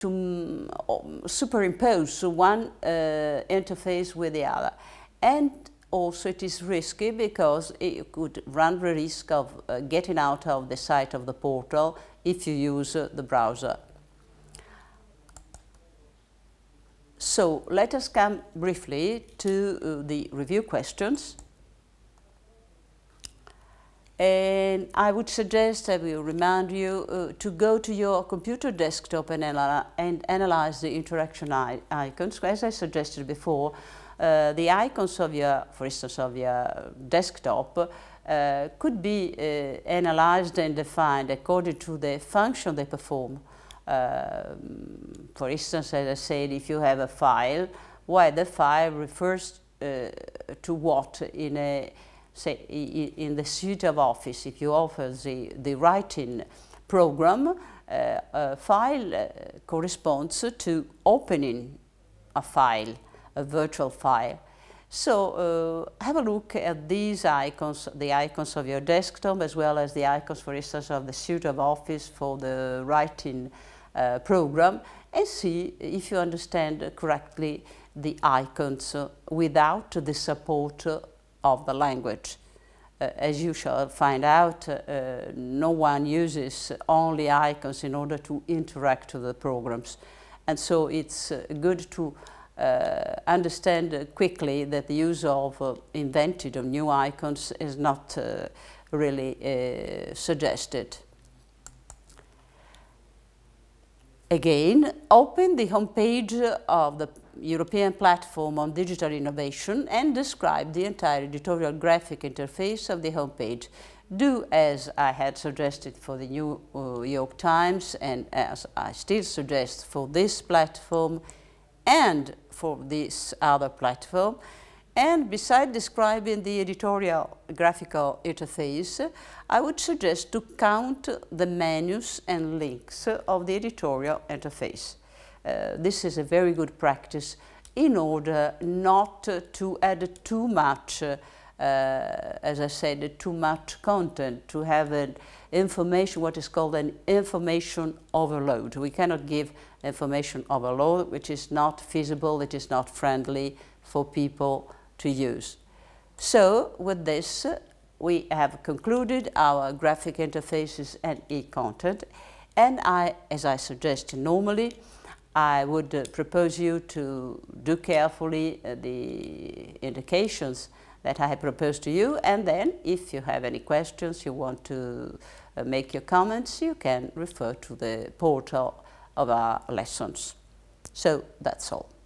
superimpose one interface with the other. And also it is risky because it could run the risk of getting out of the site of the portal if you use the browser. So let us come briefly to the review questions. And I would suggest, I will remind you, to go to your computer desktop and analyze the interaction icons. As I suggested before, the icons of your, for instance, of your desktop could be analyzed and defined according to the function they perform. For instance, as I said, if you have a file, well, the file refers to what in a, say, in the suite of Office. If you offer the writing program, a file corresponds to opening a file, a virtual file. So have a look at these icons, the icons of your desktop, as well as the icons, for instance, of the suite of Office for the writing program, and see if you understand correctly the icons without the support of the language. As you shall find out, no one uses only icons in order to interact with the programs. And so it's good to understand quickly that the use of invented or new icons is not really suggested. Again, open the homepage of the European Platform on Digital Innovation and describe the entire editorial graphic interface of the homepage. Do as I had suggested for the New York Times, and as I still suggest for this platform and for this other platform. And beside describing the editorial graphical interface, I would suggest to count the menus and links of the editorial interface. This is a very good practice in order not to add too much, as I said, too much content, to have an information, what is called an information overload. We cannot give information overload which is not feasible, it is not friendly for people to use. So with this, we have concluded our graphic interfaces and e-content, and as I suggest normally, I would propose you to do carefully the indications that I have proposed to you, and then if you have any questions, you want to make your comments, you can refer to the portal of our lessons. So that's all.